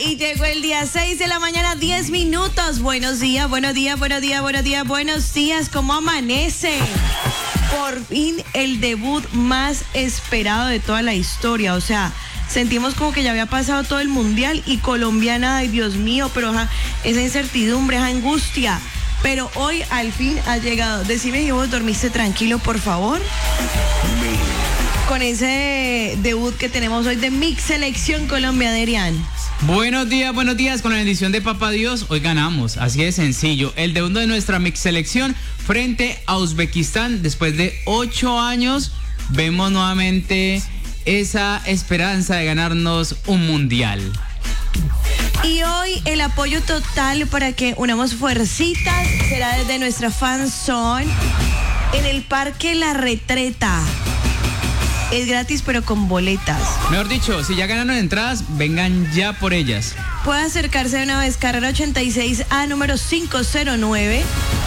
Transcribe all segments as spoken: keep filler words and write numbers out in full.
y llegó el día seis de la mañana, diez minutos. Buenos días, buenos días, buenos días, buenos días, buenos días. ¿Cómo amanece? Por fin el debut más esperado de toda la historia. O sea, sentimos como que ya había pasado todo el mundial y Colombia nada. Ay, Dios mío, pero ja, esa incertidumbre, esa angustia. Pero hoy al fin ha llegado. Decime si vos dormiste tranquilo, por favor. Con ese debut que tenemos hoy de Mix Selección Colombia, Adrián. Buenos días, buenos días. Con la bendición de Papá Dios, hoy ganamos. Así de sencillo. El debut de nuestra Mix Selección frente a Uzbekistán. Después de ocho años, vemos nuevamente esa esperanza de ganarnos un mundial. Y hoy el apoyo total para que unamos fuercitas será desde nuestra fan zone en el Parque La Retreta. Es gratis, pero con boletas. Mejor dicho, si ya ganaron entradas, vengan ya por ellas. Puede acercarse de una vez, carrera ochenta y seis A, número quinientos nueve.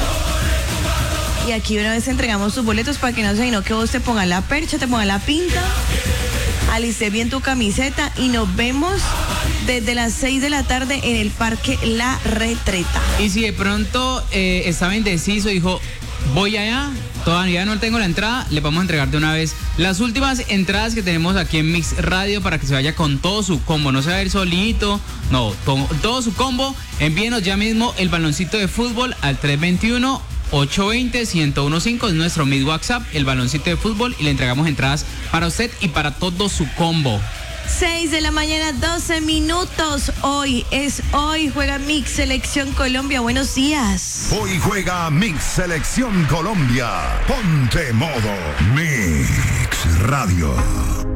Y aquí una vez entregamos tus boletos para que no se, sino que vos te pongas la percha, te pongas la pinta, alice bien tu camiseta y nos vemos desde las seis de la tarde en el Parque La Retreta. Y si de pronto eh, estaba indeciso y dijo, voy allá, todavía no tengo la entrada, le vamos a entregar de una vez las últimas entradas que tenemos aquí en Mix Radio para que se vaya con todo su combo, no se va a ir solito, no, todo, todo su combo. Envíenos ya mismo el baloncito de fútbol al tres veintiuno, ocho veinte, ciento quince, es nuestro Mix WhatsApp, el baloncito de fútbol, y le entregamos entradas para usted y para todo su combo. seis de la mañana, doce minutos. Hoy es hoy, juega Mix Selección Colombia. Buenos días. Hoy juega Mix Selección Colombia. Ponte modo Mix Radio.